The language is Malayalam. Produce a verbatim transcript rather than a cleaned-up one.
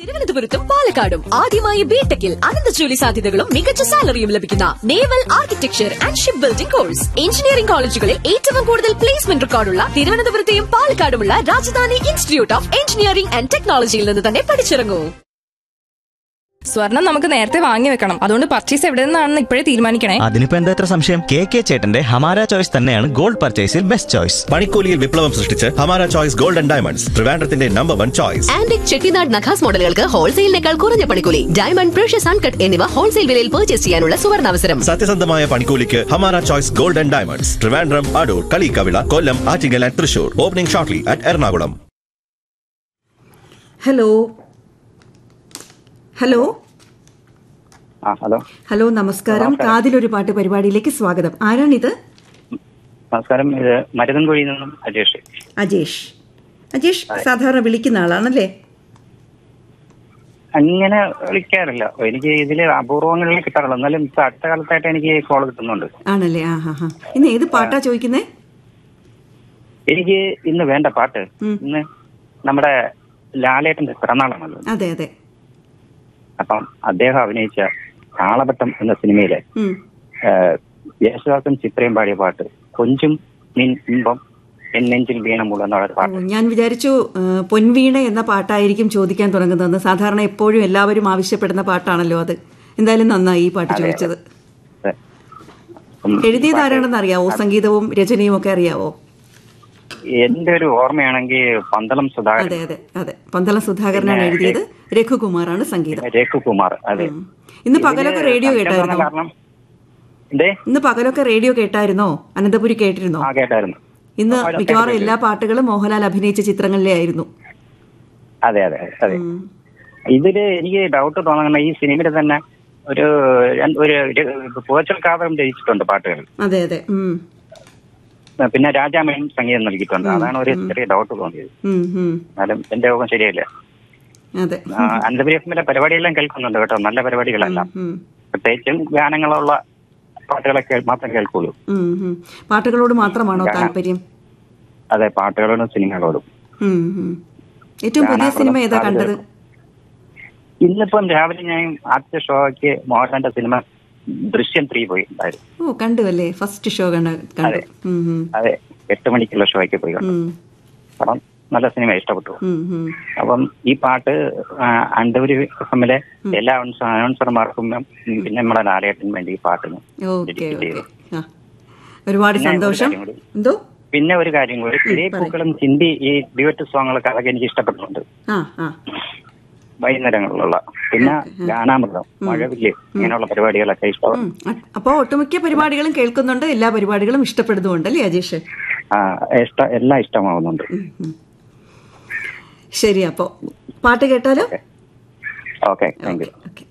തിരുവനന്തപുരത്തും പാലക്കാടും ആദ്യമായി ബിടെക്കിൽ അനന്ത ജോലി സാധ്യതകളും മികച്ച സാലറിയും ലഭിക്കുന്ന naval architecture and ship building course. Engineering കോളേജുകളിൽ ഏറ്റവും കൂടുതൽ placement റെക്കോർഡുള്ള തിരുവനന്തപുരത്തെയും പാലക്കാടുമുള്ള Rajdhani institute of engineering and ടെക്നോളജിയിൽ നിന്ന് തന്നെ പഠിച്ചിറങ്ങൂ. സ്വർണം നമുക്ക് നേരത്തെ വാങ്ങി വെക്കണം. അതുകൊണ്ട് പർച്ചേസ് എവിടെ നിന്നാണെന്ന് ഇപ്പോഴേ തീരുമാനിക്കണേ. അതിനിപ്പോ എന്താ ഇത്ര സംശയം? കെ കെ ചേട്ടന്റെ ഹമാര ചോയ്സ് തന്നെയാണ് ഗോൾഡ് പർച്ചേസിൽ ബെസ്റ്റ് ചോയ്സ്. പണിക്കൂലിയിൽ വിപ്ലവം സൃഷ്ടിച്ച് Hamara choice gold and diamonds, ട്രിവാൻഡ്രത്തിന്റെ number one choice. Antique Chettinad നഖാസ് മോഡലുകൾക്ക് ഹോൾസെയിലിനേക്കാൾ കുറഞ്ഞ പണിക്കൂലി. ഡയമണ്ട്, പ്രഷ്യസ് അൺകട്ട് എന്നിവ ഹോൾസെയിൽ വിലയിൽ പർച്ചേസ് ചെയ്യാനുള്ള സുവർണാവസരം. സത്യസന്ധമായ പണിക്കൂലിക്ക് Hamara choice gold and diamonds, Trivandrum, Adoor, Kaliyikkavila, Kollam, Attingal and Thrissur. Opening shortly at Ernakulam. Hello hello hello hello നമസ്കാരം. കാതിലൊരു പാട്ട് പരിപാടിയിലേക്ക് സ്വാഗതം. ആരാണിത്? നമസ്കാരം, ഇത് മരുതൻകുഴിയിൽ നിന്നും അജേഷ്. അജേഷ് അജേഷ് സാധാരണ വിളിക്കുന്ന ആളാണല്ലേ? അങ്ങനെ വിളിക്കാറില്ല, എനിക്ക് ഇതില് അപൂർവങ്ങളിൽ കിട്ടാറുള്ളൂ. എന്നാലും ഇപ്പൊ അടുത്ത കാലത്തായിട്ട് എനിക്ക് കോൾ കിട്ടുന്നുണ്ട്. ആണല്ലേ? ആ ഹാ ഹാ. ഇന്ന് ഏത് പാട്ടാ ചോദിക്കുന്നേ? എനിക്ക് ഇന്ന് വേണ്ട പാട്ട് ഇന്ന് നമ്മുടെ ലാലേട്ടന്റെ പിറന്നാളാണല്ലോ. അതെ അതെ. അപ്പം അദ്ദേഹം അഭിനയിച്ച താളവട്ടം എന്ന സിനിമയിലെ യേശുദാസും ചിത്രയും പാടിയ പാട്ട് കൊഞ്ചും നിൻ ഇമ്പം എന്നെഞ്ചിൽ വീണമുള്ള എന്നുള്ള പാട്ട്. ഞാൻ വിചാരിച്ചു പൊൻവീണ എന്ന പാട്ടായിരിക്കും ചോദിക്കാൻ തുടങ്ങുന്നതെന്ന്. സാധാരണ എപ്പോഴും എല്ലാവരും ആവശ്യപ്പെടുന്ന പാട്ടാണല്ലോ അത്. എന്തായാലും നന്നായി ഈ പാട്ട് ചോദിച്ചത്. എഴുതിയത് ആരാണെന്ന് അറിയാവോ? സംഗീതവും രചനയും ഒക്കെ അറിയാവോ? എന്റെ ഒരു ഓർമ്മയാണെങ്കിൽ പന്തളം സുധാകരൻ. അതെ അതെ അതെ, പന്തളം സുധാകരനാണ് എഴുതിയത്. രഘുകുമാറാണ് സംഗീതം. രഘുകുമാർ. അതെ. ഇന്ന് പകലൊക്കെ റേഡിയോ കേട്ടായിരുന്നോ? ഇന്ന് പകലൊക്കെ റേഡിയോ കേട്ടായിരുന്നോ? അനന്തപുരി കേട്ടിരുന്നോ? കേട്ടായിരുന്നു. ഇന്ന് മിക്കവാറും എല്ലാ പാട്ടുകളും മോഹൻലാൽ അഭിനയിച്ച ചിത്രങ്ങളിലെ ആയിരുന്നു. അതെ അതെ അതെ. ഇതില് എനിക്ക് ഡൗട്ട് തോന്നുന്ന ഈ സിനിമയിൽ തന്നെ ഒരു ഒരു പോച്ചൽ കാവ്യം രചിച്ചിട്ടുണ്ട് പാട്ടുകൾ. അതെ അതെ. പിന്നെ രാജാമേൻ സംഗീതം നൽകിയിട്ടുണ്ട്. അതാണ് ഒരു ചെറിയ ഡൗട്ട് തോന്നിയത്. എന്നാലും എന്റെ യോഗം ശരിയല്ല. അനന്തപുരി എഫിലെ പരിപാടിയെല്ലാം കേൾക്കുന്നുണ്ട് കേട്ടോ, നല്ല പരിപാടികളെല്ലാം. പ്രത്യേകിച്ചും ഗാനങ്ങളുള്ള പാട്ടുകളൊക്കെ മാത്രം കേൾക്കുള്ളൂ. പാട്ടുകളോട് മാത്രമാണോ താല്പര്യം? അതെ, പാട്ടുകളോടും സിനിമകളോടും. ഏറ്റവും പുതിയ സിനിമ ഏതാ കണ്ടത്? ഇന്നിപ്പം രാവിലെ ഞാൻ ആദ്യത്തെ ഷോയ്ക്ക് മോഹൻലാലിന്റെ സിനിമ ദൃശ്യം ത്രീ പോയി ഉണ്ടായിരുന്നു. ഓ, കണ്ടു അല്ലേ? ഫസ്റ്റ് ഷോ കണ്ടു. അതെ, എട്ട് മണിക്കുള്ള ഷോയ്ക്ക് പോയി കണ്ടു. അപ്പം നല്ല സിനിമ, ഇഷ്ടപ്പെട്ടു. അപ്പം ഈ പാട്ട് അനന്തപുരി എഫിലെ എല്ലാ അനൗൺസർമാർക്കും പിന്നെ നമ്മുടെ ലാലേട്ടന് വേണ്ടി ഈ പാട്ടിന് ഒരുപാട് സന്തോഷം. എന്തോ പിന്നെ ഒരു കാര്യം കൂടി, കിളിപ്പൂക്കളും ഹിന്ദി ഈ ഡ്യുവറ്റ് സോങ്ങുകളൊക്കെ അതൊക്കെ എനിക്ക് ഇഷ്ടപ്പെട്ടിട്ടുണ്ട് വൈകുന്നേരങ്ങളിലുള്ള. പിന്നെ ഗാനാമൃതം, മഴവില്ല്, ഇങ്ങനെയുള്ള പരിപാടികളൊക്കെ ഇഷ്ടം. അപ്പൊ ഒട്ടുമിക്ക പരിപാടികളും കേൾക്കുന്നുണ്ട്, എല്ലാ പരിപാടികളും ഇഷ്ടപ്പെടുന്നുണ്ടല്ലേ അജേഷ്? എല്ലാം ഇഷ്ടമാവുന്നുണ്ട്. ശരി, അപ്പോ പാട്ട് കേട്ടാലോ? Okay, thank you.